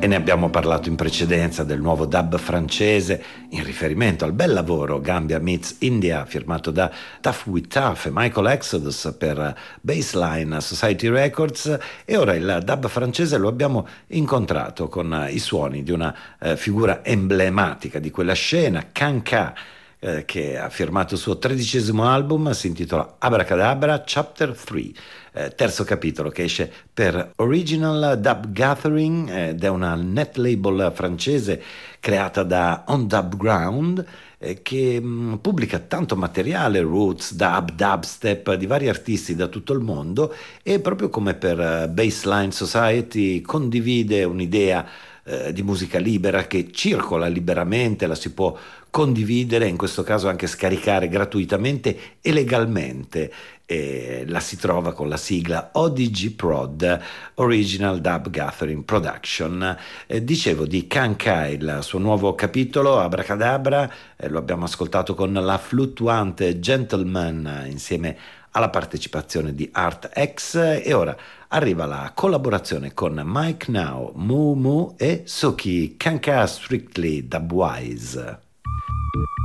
E ne abbiamo parlato in precedenza del nuovo dub francese in riferimento al bel lavoro Gambia meets India firmato da Tough with Tough e Michael Exodus per Baseline Society Records, e ora il dub francese lo abbiamo incontrato con i suoni di una figura emblematica di quella scena, Kanka, che ha firmato il suo 13° album, si intitola Abracadabra Chapter 3, terzo capitolo che esce per Original Dub Gathering ed è una net label francese creata da On Dub Ground, che pubblica tanto materiale, roots, dub, dubstep di vari artisti da tutto il mondo, e proprio come per Baseline Society condivide un'idea di musica libera che circola liberamente, la si può condividere, in questo caso anche scaricare gratuitamente e legalmente, e la si trova con la sigla ODG Prod, Original Dub Gathering Production. Dicevo di Kanka, il suo nuovo capitolo Abracadabra, lo abbiamo ascoltato con la fluttuante Gentleman insieme alla partecipazione di Art X, e ora arriva la collaborazione con Mike Now, Moo Moo e Suki, Kanka Strictly Dubwise.